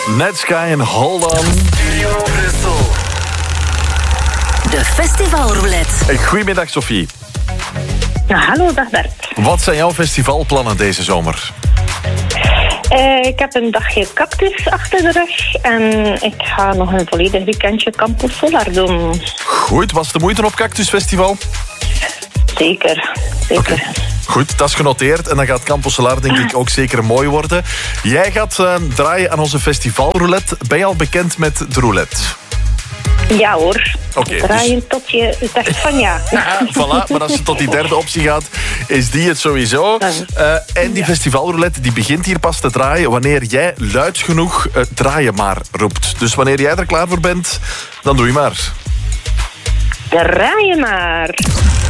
Netsky en Hold On. Studio Brussel. De festivalroulette. Goedemiddag, Sophie. Ja, hallo, dag Bert. Wat zijn jouw festivalplannen deze zomer? Ik heb een dagje Cactus achter de rug en ik ga nog een volledig weekendje Campus Solar doen. Goed, was het de moeite op Cactus Festival? Zeker. Okay. Goed, dat is genoteerd. En dan gaat Campus Solar denk ik ook zeker mooi worden. Jij gaat draaien aan onze festivalroulette. Ben je al bekend met de roulette? Ja hoor. Okay, draaien tot je zegt van ja. Voilà, maar als je tot die derde optie gaat, is die het sowieso. En die festivalroulette die begint hier pas te draaien wanneer jij luid genoeg draaien maar roept. Dus wanneer jij er klaar voor bent, dan doe je maar. Draaien maar.